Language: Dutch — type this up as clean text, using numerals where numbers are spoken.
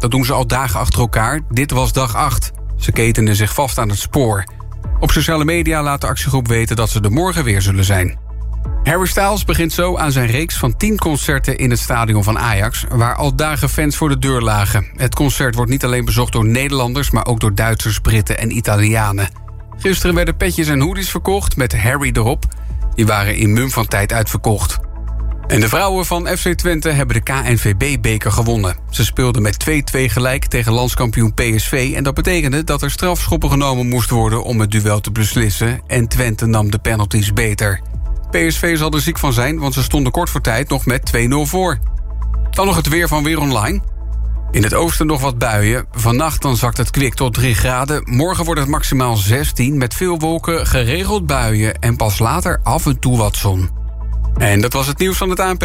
Dat doen ze al dagen achter elkaar. Dit was dag 8. Ze ketenden zich vast aan het spoor. Op sociale media laat de actiegroep weten dat ze er morgen weer zullen zijn. Harry Styles begint zo aan zijn reeks van 10 concerten in het stadion van Ajax, waar al dagen fans voor de deur lagen. Het concert wordt niet alleen bezocht door Nederlanders, maar ook door Duitsers, Britten en Italianen. Gisteren werden petjes en hoodies verkocht met Harry erop. Die waren in mum van tijd uitverkocht. En de vrouwen van FC Twente hebben de KNVB-beker gewonnen. Ze speelden met 2-2 gelijk tegen landskampioen PSV... en dat betekende dat er strafschoppen genomen moest worden om het duel te beslissen... en Twente nam de penalties beter. PSV zal er ziek van zijn, want ze stonden kort voor tijd nog met 2-0 voor. Dan nog het weer van Weer Online. In het oosten nog wat buien. Vannacht dan zakt het kwik tot 3 graden. Morgen wordt het maximaal 16 met veel wolken, geregeld buien... en pas later af en toe wat zon. En dat was het nieuws van het ANP.